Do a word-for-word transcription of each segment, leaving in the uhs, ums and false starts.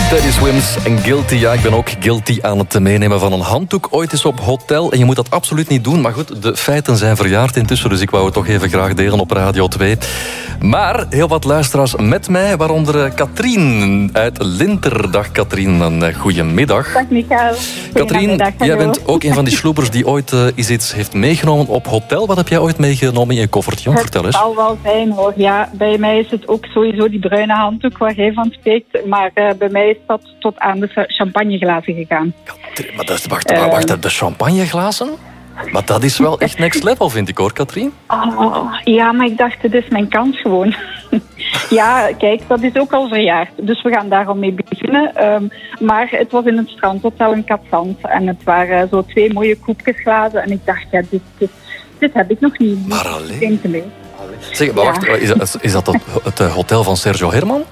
Teddy Swims en Guilty. Ja, ik ben ook guilty aan het meenemen van een handdoek ooit eens op hotel. En je moet dat absoluut niet doen. Maar goed, de feiten zijn verjaard intussen. Dus ik wou het toch even graag delen op Radio twee. Maar heel wat luisteraars met mij, waaronder Katrien uit Linter. Dag Katrien, een goeiemiddag. Dag Michael. Katrien, jij bent ook een van die sloepers die ooit uh, eens iets heeft meegenomen op hotel. Wat heb jij ooit meegenomen in je koffertje? Vertel eens. Het zal wel zijn hoor. Ja, bij mij is het ook sowieso die bruine handdoek waar jij van spreekt. Maar uh, bij mij is dat tot aan de champagneglazen gegaan. Katrien, maar dat is, wacht, uh, wacht, de champagneglazen? Maar dat is wel echt next level, vind ik hoor, Katrien. Oh, ja, maar ik dacht, dit is mijn kans gewoon. Ja, kijk, dat is ook al verjaard. Dus we gaan daarom mee beginnen. Um, maar het was in het strandhotel in Katzand. En het waren zo twee mooie koepjesglazen. En ik dacht, ja, dit, dit, dit heb ik nog niet. Maar alleen? Denk mee. Zeg, maar wacht, ja. is, dat, is dat het, het hotel van Sergio Herman?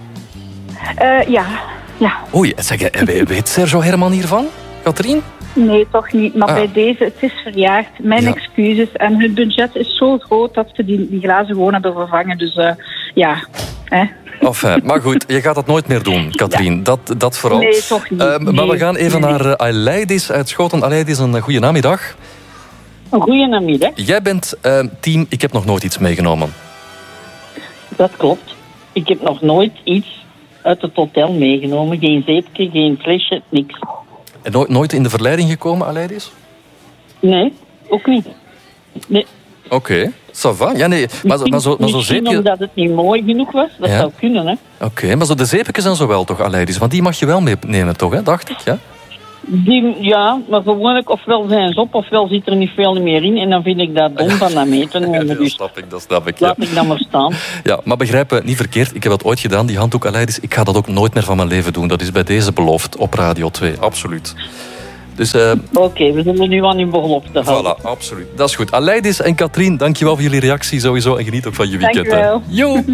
Uh, ja, ja. Oei, zeg, weet Sergio Herman hiervan, Katrien? Nee, toch niet. Maar ah. bij deze, het is verjaard. Mijn ja. excuses. En hun budget is zo groot dat ze die, die glazen gewoon hebben vervangen. Dus uh, ja. Hè. Enfin, maar goed, je gaat dat nooit meer doen, Katrien. Ja. Dat, dat vooral. Nee, toch niet. Uh, nee. Maar we gaan even nee. naar uh, Aleidis uit Schoten. Aleidis, een goede namiddag. Een goede namiddag. Jij bent uh, team Ik heb nog nooit iets meegenomen. Dat klopt. Ik heb nog nooit iets uit het hotel meegenomen. Geen zeepje, geen flesje, niks. En nooit, nooit in de verleiding gekomen, Aleidis? Nee, ook niet. Nee. Oké, okay. Ça va. Ja, nee, maar, misschien, maar zo, maar zo zeepje... omdat het niet mooi genoeg was, dat ja. zou kunnen, hè. Oké, okay, maar zo de zeepjes zijn zo wel toch, Aleidis? Want die mag je wel meenemen, toch, hè? Dacht ik, ja? Die, ja, maar gewoonlijk ofwel zijn ze op, ofwel zit er niet veel meer in. En dan vind ik dat dom van dat mee te nemen. Ja, dat snap ik, dat snap ik. Ja. Laat ik dan maar staan. Ja, maar begrijp me niet verkeerd. Ik heb dat ooit gedaan, die handdoek Aleidis. Ik ga dat ook nooit meer van mijn leven doen. Dat is bij deze beloofd op Radio twee, absoluut. Dus, uh, Oké, okay, we zullen nu aan uw belofte houden. Voilà, absoluut. Dat is goed. Aleidis en Katrien, dankjewel voor jullie reactie sowieso. En geniet ook van je weekend. Dankjewel. Jo.